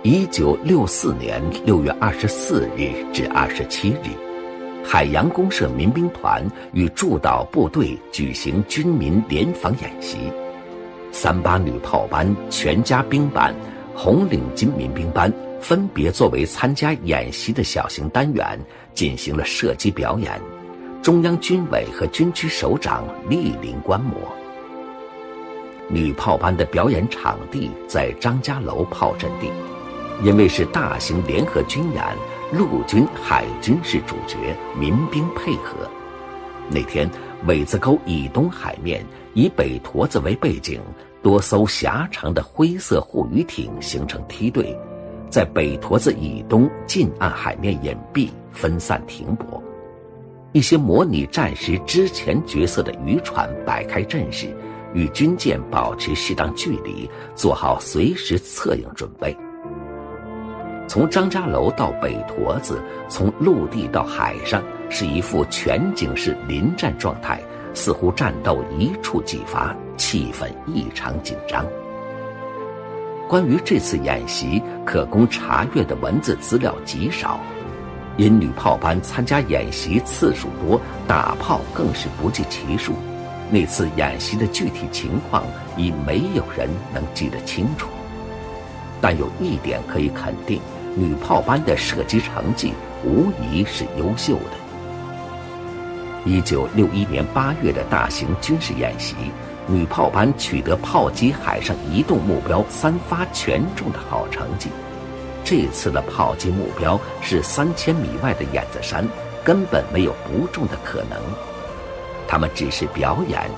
1964年6月24日至27日，海洋公社民兵团与驻岛部队举行军民联防演习。38女炮班、全家兵班、红领巾民兵班分别作为参加演习的小型单元进行了射击表演，中央军委和军区首长莅临观摩。女炮班的表演场地在张家楼炮阵地，因为是大型联合军演，陆军、海军是主角，民兵配合。那天，苇子沟以东海面以北坨子为背景，多艘狭长的灰色护渔艇形成梯队，在北坨子以东近岸海面隐蔽，分散停泊。一些模拟战时之前角色的渔船摆开阵势，与军舰保持适当距离，做好随时策应准备。从张家楼到北坨子，从陆地到海上，是一副全景式临战状态，似乎战斗一触即发，气氛异常紧张。关于这次演习可供查阅的文字资料极少，因女炮班参加演习次数多，大炮更是不计其数。那次演习的具体情况已没有人能记得清楚，但有一点可以肯定，女炮班的射击成绩无疑是优秀的。1961年8月的大型军事演习，女炮班取得炮击海上移动目标3发全中的好成绩。这次的炮击目标是3000米外的眼子山，根本没有不中的可能。他们只是表演，